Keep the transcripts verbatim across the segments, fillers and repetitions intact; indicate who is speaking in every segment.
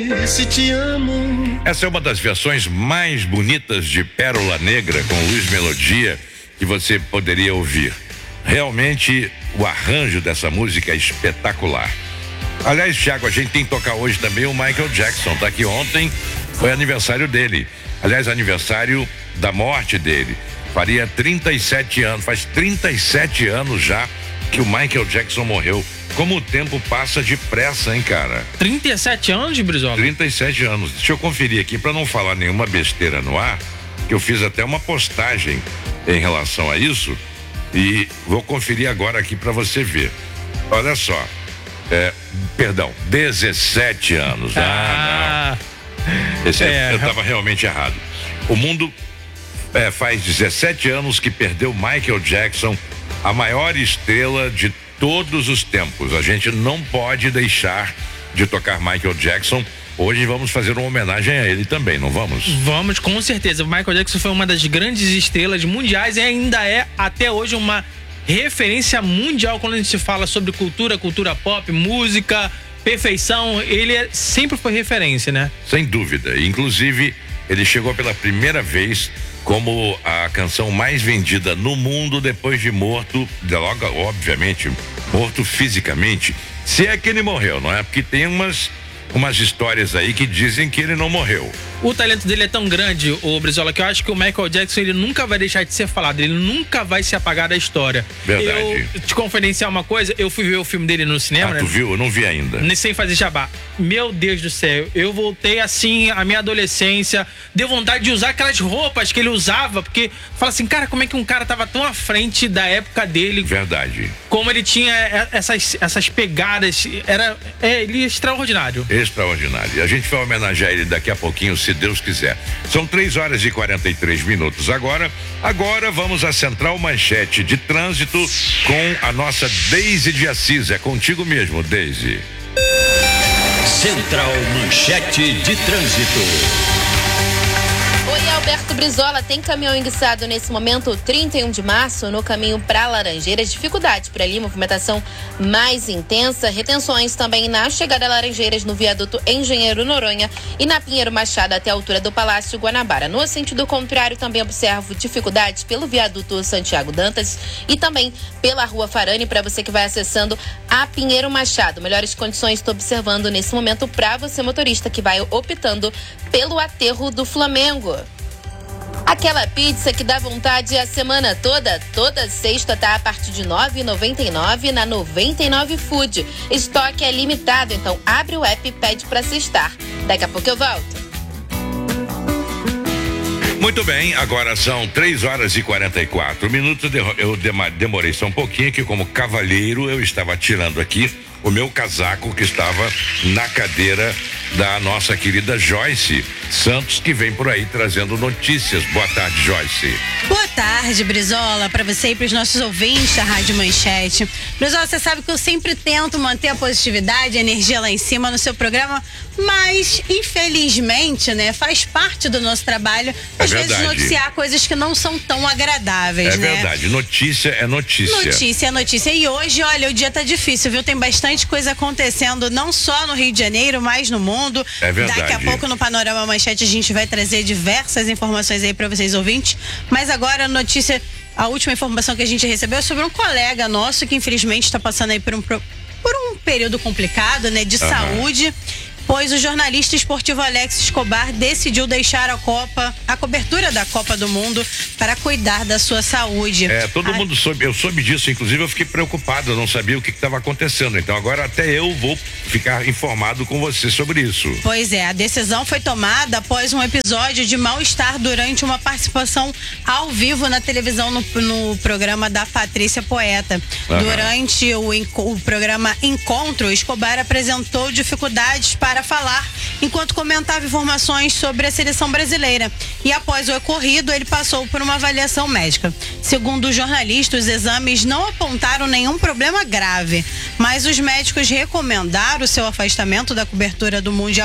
Speaker 1: Se te amo.
Speaker 2: Essa é uma das versões mais bonitas de Pérola Negra com Luiz Melodia que você poderia ouvir. Realmente o arranjo dessa música é espetacular. Aliás, Thiago, a gente tem que tocar hoje também o Michael Jackson, tá aqui ontem, foi aniversário dele. Aliás, aniversário da morte dele. Faria trinta e sete anos, faz trinta e sete anos já que o Michael Jackson morreu. Como o tempo passa depressa, hein, cara?
Speaker 3: trinta e sete anos de Brizola?
Speaker 2: trinta e sete anos. Deixa eu conferir aqui para não falar nenhuma besteira no ar, que eu fiz até uma postagem em relação a isso e vou conferir agora aqui para você ver. Olha só, é, perdão, dezessete anos. Ah, não. Esse é, eu estava realmente errado. O mundo é, faz dezessete anos que perdeu Michael Jackson, a maior estrela de todos os tempos. A gente não pode deixar de tocar Michael Jackson. Hoje vamos fazer uma homenagem a ele também, não vamos?
Speaker 3: Vamos, com certeza. O Michael Jackson foi uma das grandes estrelas mundiais e ainda é, até hoje, uma referência mundial quando a gente fala sobre cultura, cultura pop, música, perfeição. Ele é, sempre foi referência, né?
Speaker 2: Sem dúvida. Inclusive, ele chegou pela primeira vez como a canção mais vendida no mundo depois de morto, de logo, obviamente, morto fisicamente, se é que ele morreu, não é? Porque tem umas, umas histórias aí que dizem que ele não morreu.
Speaker 3: O talento dele é tão grande, ô Brizola, que eu acho que o Michael Jackson, ele nunca vai deixar de ser falado, ele nunca vai se apagar da história.
Speaker 2: Verdade.
Speaker 3: Eu te confidenciar uma coisa, eu fui ver o filme dele no cinema,
Speaker 2: ah,
Speaker 3: né?
Speaker 2: tu viu? Eu não vi ainda.
Speaker 3: Sem fazer jabá. Meu Deus do céu, eu voltei assim, a minha adolescência, deu vontade de usar aquelas roupas que ele usava, porque fala assim, cara, como é que um cara tava tão à frente da época dele?
Speaker 2: Verdade.
Speaker 3: Como ele tinha essas, essas pegadas, era, é, ele é extraordinário.
Speaker 2: Extraordinário. E a gente vai homenagear ele daqui a pouquinho, se Deus quiser. São três horas e quarenta e três minutos agora. Agora vamos à Central Manchete de Trânsito com a nossa Deise de Assis. É contigo mesmo, Deise.
Speaker 4: Central Manchete de Trânsito.
Speaker 5: Oi, Alberto Brizola, tem caminhão enguiçado nesse momento, trinta e um de março, no caminho para Laranjeiras. Dificuldade por ali, movimentação mais intensa. Retenções também na chegada a Laranjeiras, no viaduto Engenheiro Noronha e na Pinheiro Machado até a altura do Palácio Guanabara. No sentido contrário, também observo dificuldades pelo viaduto Santiago Dantas e também pela Rua Farane, para você que vai acessando a Pinheiro Machado. Melhores condições estou observando nesse momento para você, motorista, que vai optando pelo aterro do Flamengo. Aquela pizza que dá vontade a semana toda, toda sexta tá a partir de nove reais e noventa e nove centavos na noventa e nove Food. Estoque é limitado, então abre o app e pede pra cestar. Daqui a pouco eu volto.
Speaker 2: Muito bem, agora são três horas e quarenta e quatro minutos. Eu demorei só um pouquinho, que como cavalheiro eu estava tirando aqui o meu casaco que estava na cadeira da nossa querida Joyce Santos, que vem por aí trazendo notícias. Boa tarde, Joyce.
Speaker 6: Boa tarde, Brizola, para você e para os nossos ouvintes da Rádio Manchete. Brizola, você sabe que eu sempre tento manter a positividade, a energia lá em cima no seu programa, mas infelizmente, né, faz parte do nosso trabalho,
Speaker 2: é
Speaker 6: às
Speaker 2: verdade.
Speaker 6: vezes noticiar coisas que não são tão agradáveis,
Speaker 2: é
Speaker 6: né?
Speaker 2: É verdade, notícia é notícia.
Speaker 6: Notícia é notícia. E hoje, olha, o dia tá difícil, viu? Tem bastante coisa acontecendo, não só no Rio de Janeiro, mas no mundo.
Speaker 2: É verdade.
Speaker 6: Daqui a pouco no Panorama Manchete a gente vai trazer diversas informações aí para vocês ouvintes, mas agora a notícia, a última informação que a gente recebeu é sobre um colega nosso que infelizmente está passando aí por um, por um período complicado, né, de uhum. saúde, pois o jornalista esportivo Alex Escobar decidiu deixar a Copa, a cobertura da Copa do Mundo para cuidar da sua saúde.
Speaker 2: É, todo
Speaker 6: a...
Speaker 2: mundo soube, eu soube disso, inclusive eu fiquei preocupado, eu não sabia o que estava acontecendo, então agora até eu vou ficar informado com você sobre isso.
Speaker 6: Pois é, a decisão foi tomada após um episódio de mal-estar durante uma participação ao vivo na televisão no, no programa da Patrícia Poeta. Uhum. Durante o, o programa Encontro, Escobar apresentou dificuldades para falar enquanto comentava informações sobre a seleção brasileira. E após o ocorrido, ele passou por uma avaliação médica. Segundo o jornalista, os exames não apontaram nenhum problema grave, mas os médicos recomendaram o seu afastamento da cobertura do Mundial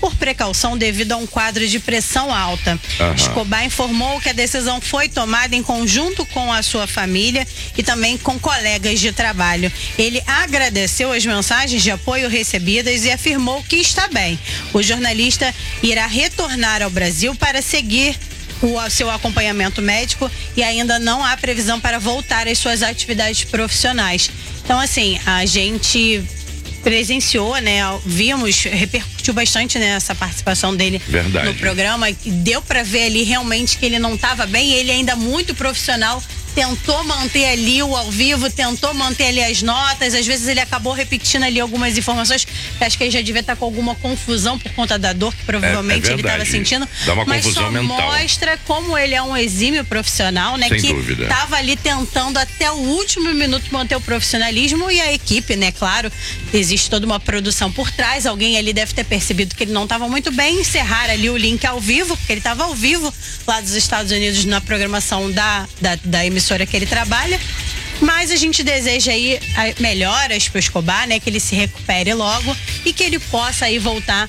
Speaker 6: por precaução devido a um quadro de pressão alta.
Speaker 2: Aham.
Speaker 6: Escobar informou que a decisão foi tomada em conjunto com a sua família e também com colegas de trabalho. Ele agradeceu as mensagens de apoio recebidas e afirmou que está bem. O jornalista irá retornar ao Brasil para seguir o seu acompanhamento médico e ainda não há previsão para voltar às suas atividades profissionais. Então, assim, a gente presenciou, né, vimos, repercutiu bastante nessa participação dele
Speaker 2: Verdade.
Speaker 6: no programa, e deu para ver ali realmente que ele não estava bem, ele ainda muito profissional, tentou manter ali o ao vivo, tentou manter ali as notas, às vezes ele acabou repetindo ali algumas informações, que acho que ele já devia estar com alguma confusão por conta da dor que provavelmente
Speaker 2: é, é
Speaker 6: ele estava
Speaker 2: verdade.
Speaker 6: sentindo,
Speaker 2: Dá uma
Speaker 6: mas
Speaker 2: confusão
Speaker 6: só
Speaker 2: mental.
Speaker 6: mostra como ele é um exímio profissional, né,
Speaker 2: Sem
Speaker 6: que
Speaker 2: dúvida.
Speaker 6: estava ali tentando até o último minuto manter o profissionalismo, e a equipe, né, claro, existe toda uma produção por trás, alguém ali deve ter percebido que ele não estava muito bem, encerrar ali o link ao vivo, porque ele estava ao vivo lá dos Estados Unidos na programação da, da, da emissora que ele trabalha. Mas a gente deseja aí melhoras pro Escobar, né? Que ele se recupere logo e que ele possa aí voltar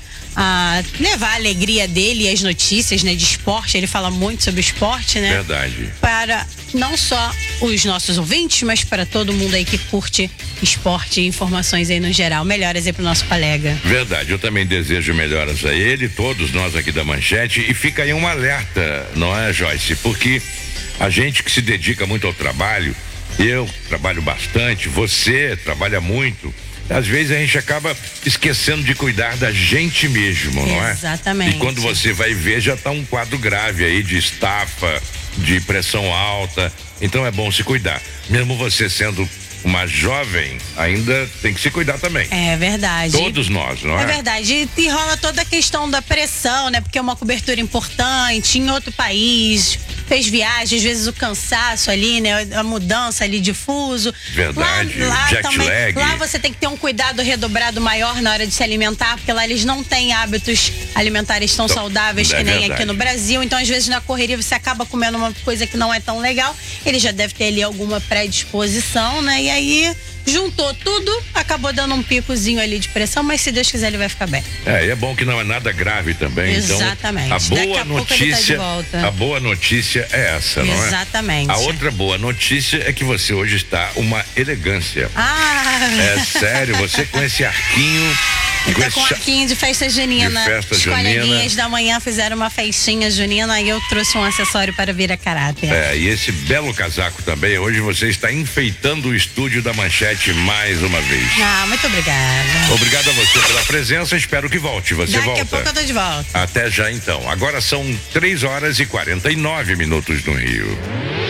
Speaker 6: a levar a alegria dele e as notícias, né? De esporte, ele fala muito sobre esporte, né?
Speaker 2: Verdade.
Speaker 6: Para não só os nossos ouvintes, mas para todo mundo aí que curte esporte e informações aí no geral. Melhoras aí pro nosso colega.
Speaker 2: Verdade, eu também desejo melhoras a ele, todos nós aqui da Manchete, e fica aí um alerta, não é, Joyce? Porque a gente que se dedica muito ao trabalho, eu trabalho bastante, você trabalha muito, às vezes a gente acaba esquecendo de cuidar da gente mesmo, não é?
Speaker 6: Exatamente.
Speaker 2: E quando você vai ver, já está um quadro grave aí de estafa, de pressão alta, então é bom se cuidar. Mesmo você sendo uma jovem, ainda tem que se cuidar também.
Speaker 6: É verdade.
Speaker 2: Todos nós, não é?
Speaker 6: É verdade. E, e rola toda a questão da pressão, né? Porque é uma cobertura importante em outro país. Fez viagem, às vezes o cansaço ali, né? A mudança ali de fuso.
Speaker 2: Verdade,
Speaker 6: Lá, lá
Speaker 2: jet
Speaker 6: também,
Speaker 2: lag.
Speaker 6: lá você tem que ter um cuidado redobrado maior na hora de se alimentar, porque lá eles não têm hábitos alimentares tão
Speaker 2: Então,
Speaker 6: saudáveis
Speaker 2: é
Speaker 6: que nem
Speaker 2: verdade.
Speaker 6: aqui no Brasil. Então, às vezes, na correria você acaba comendo uma coisa que não é tão legal. Ele já deve ter ali alguma predisposição, né? E aí juntou tudo, acabou dando um picozinho ali de pressão, mas se Deus quiser ele vai ficar bem.
Speaker 2: É, e é bom que não é nada grave também.
Speaker 6: Exatamente.
Speaker 2: Então, a
Speaker 6: Daqui
Speaker 2: boa
Speaker 6: a pouco ele tá de
Speaker 2: notícia,
Speaker 6: volta.
Speaker 2: a boa notícia é essa, não é?
Speaker 6: Exatamente.
Speaker 2: A outra boa notícia é que você hoje está uma elegância.
Speaker 6: Ah!
Speaker 2: É sério, você com esse arquinho,
Speaker 6: Ele
Speaker 2: com
Speaker 6: tá
Speaker 2: esse
Speaker 6: com um
Speaker 2: cha-
Speaker 6: arquinho de festa junina.
Speaker 2: De festa
Speaker 6: Os
Speaker 2: junina.
Speaker 6: coleguinhas da manhã fizeram uma festinha junina e eu trouxe um acessório para vir a caráter.
Speaker 2: É, e esse belo casaco também. Hoje você está enfeitando o estúdio da Manchete mais uma vez.
Speaker 6: Ah, muito obrigada.
Speaker 2: Obrigado a você pela presença, espero que volte. Você
Speaker 6: Daqui
Speaker 2: volta.
Speaker 6: a pouco eu tô de volta.
Speaker 2: Até já então. Agora são três horas e quarenta e nove minutos no Rio.